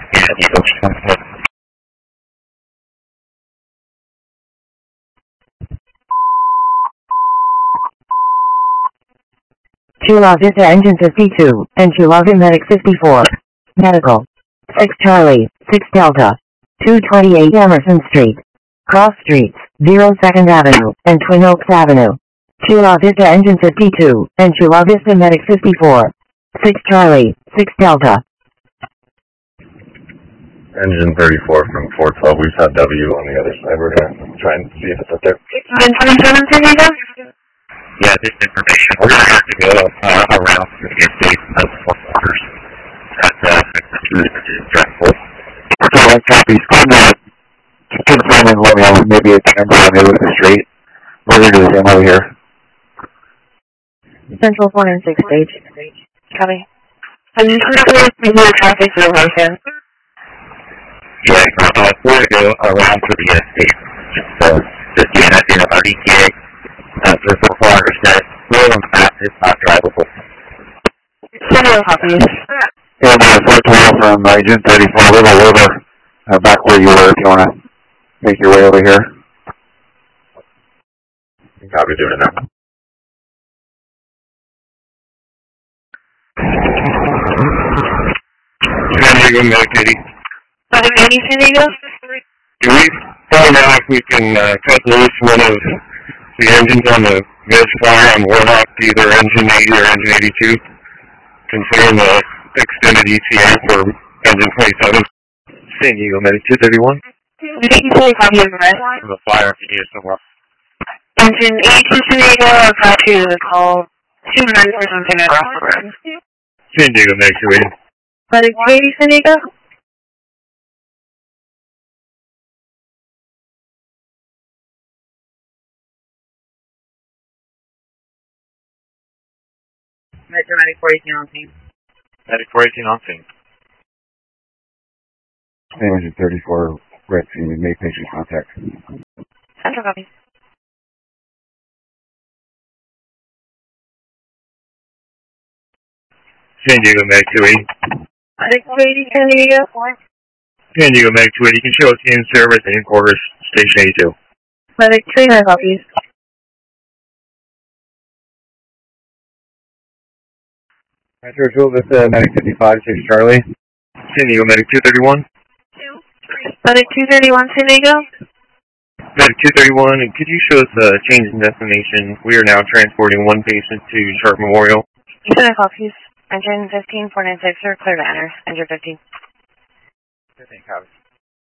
Yeah, Eagle. 2 La Vista Engine 52, and 2 La Vista Medic 54. Medical. 6 Charlie, 6 Delta. 228 Emerson Street. Cross Streets, 02nd Avenue, and Twin Oaks Avenue. 2 La Vista Engine 52, and 2 La Vista Medic 54. 6 Charlie, 6 Delta. Engine 34 from 412. We've had W on the other side. We're going to try and see if it's up there. And 27 San Diego? Yeah, this information. We're going to have to go around to the estate of Four Waters. That's dreadful. So that copies. Just confirm and let me know maybe a camera on the middle of the street. We're going to do the same over here. Central 4 and 6 stage. Copy. And you should have the traffic for the weekend. Yeah, we're going to go around to the estate. So, just get that in our ETA. For Four Waters, that rolling fast is not drivable. Several copies. Yeah, 412 from Engine 34, a little over back where you were if you want to make your way over here. Copy, doing it now. San Diego Medic 80 San Diego? Do we find out if we can cut loose one of the engines on the misfire on Warhawk, either engine 80 or engine 82, considering the extended ETA for engine 27? San Diego Medic 231. You think you say a copy of the red? The fire if you need it somewhere. Engine 82 San Diego, I've got you to call 2 minutes or something across the road. San Diego Medic 280. Medic 180 San Diego? Metro 9418 on scene. Medic 418 on scene. Engine 34, red scene, we made patient contact. Central copy. San Diego Medic 280. Medic 180 San Diego? San Diego Medic 280, you can show us in service and in quarters, station 82. Medic 29 copies. Metro Jewel, this Medic 55, 6 Charlie. San Diego Medic 231. Medic 231 San Diego? Medic 231, and could you show us a change in destination? We are now transporting one patient to Sharp Memorial. 29 copies. Engine 15, 496 are clear to enter. Engine 15. 15 copies.